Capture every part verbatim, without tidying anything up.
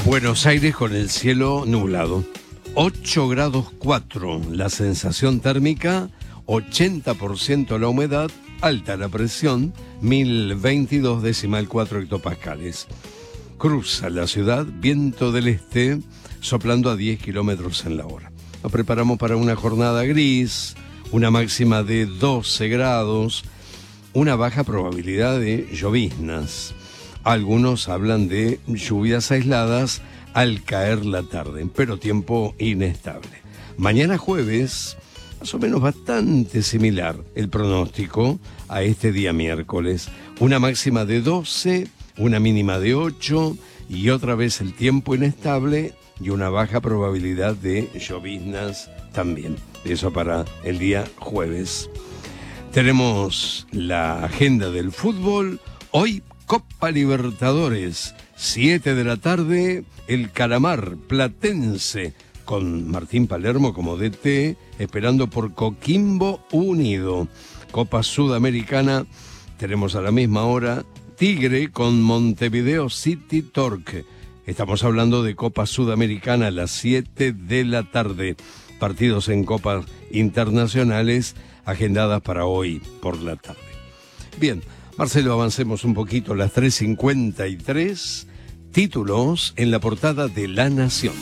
Buenos Aires con el cielo nublado. ocho grados cuatro la sensación térmica, ochenta por ciento la humedad, alta la presión, mil veintidós decimal cuatro hectopascales. Cruza la ciudad, viento del este, soplando a diez kilómetros en la hora. Nos preparamos para una jornada gris, una máxima de doce grados, una baja probabilidad de lloviznas. Algunos hablan de lluvias aisladas al caer la tarde, pero tiempo inestable. Mañana jueves, más o menos bastante similar el pronóstico a este día miércoles. Una máxima de doce, una mínima de ocho y otra vez el tiempo inestable y una baja probabilidad de lloviznas también. Eso para el día jueves. Tenemos la agenda del fútbol. Hoy Copa Libertadores, siete de la tarde, el Calamar Platense, con Martín Palermo como D T, esperando por Coquimbo Unido. Copa Sudamericana, tenemos a la misma hora, Tigre con Montevideo City Torque. Estamos hablando de Copa Sudamericana a las siete de la tarde. Partidos en copas internacionales agendadas para hoy por la tarde. Bien, Marcelo, avancemos un poquito, las tres cincuenta y tres, títulos en la portada de La Nación.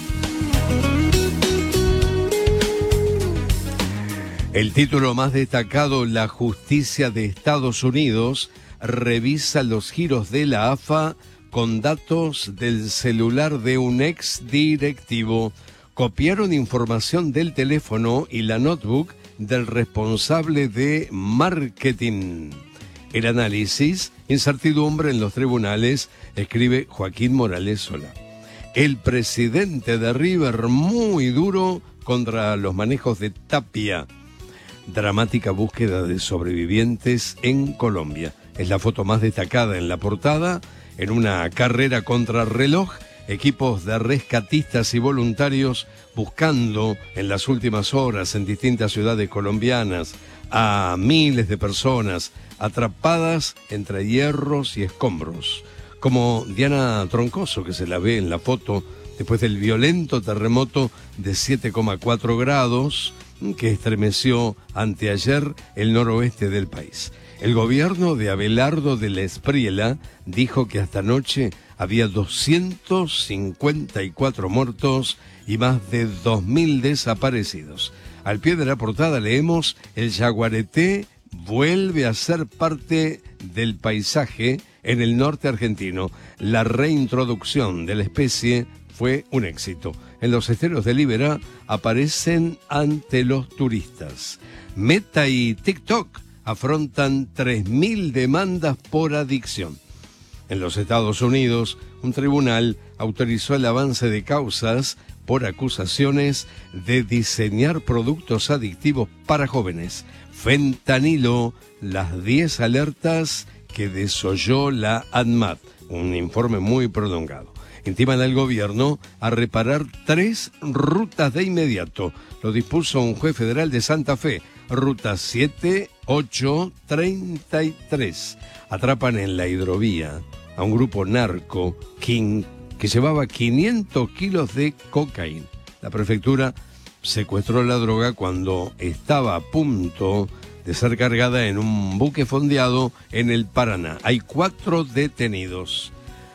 El título más destacado, la justicia de Estados Unidos revisa los giros de la A F A con datos del celular de un ex directivo. Copiaron información del teléfono y la notebook del responsable de marketing. El análisis, incertidumbre en los tribunales, escribe Joaquín Morales Solá. El presidente de River muy duro contra los manejos de Tapia. Dramática búsqueda de sobrevivientes en Colombia. Es la foto más destacada en la portada. En una carrera contra reloj, equipos de rescatistas y voluntarios buscando en las últimas horas en distintas ciudades colombianas a miles de personas atrapadas entre hierros y escombros, como Diana Troncoso, que se la ve en la foto después del violento terremoto de siete coma cuatro grados que estremeció anteayer el noroeste del país. El gobierno de Abelardo de la Espriella dijo que hasta anoche había doscientos cincuenta y cuatro muertos y más de dos mil desaparecidos. Al pie de la portada leemos: el yaguareté vuelve a ser parte del paisaje en el norte argentino. La reintroducción de la especie fue un éxito. En los esteros de Liberá aparecen ante los turistas. Meta y TikTok afrontan tres mil demandas por adicción. En los Estados Unidos, un tribunal autorizó el avance de causas por acusaciones de diseñar productos adictivos para jóvenes. Fentanilo, las diez alertas que desoyó la ANMAT, un informe muy prolongado. Intiman al gobierno a reparar tres rutas de inmediato. Lo dispuso un juez federal de Santa Fe. Ruta siete, ocho, treinta y tres. Atrapan en la hidrovía a un grupo narco, King, que llevaba quinientos kilos de cocaína. La prefectura secuestró la droga cuando estaba a punto de ser cargada en un buque fondeado en el Paraná. Hay cuatro detenidos.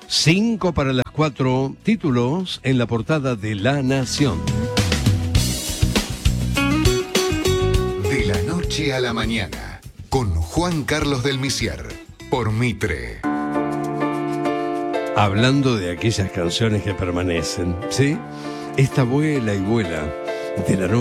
Cinco para las cuatro, títulos en la portada de La Nación. De la noche a la mañana, con Juan Carlos del Misier, por Mitre. Hablando de aquellas canciones que permanecen, ¿sí? Esta vuela y vuela de la noche.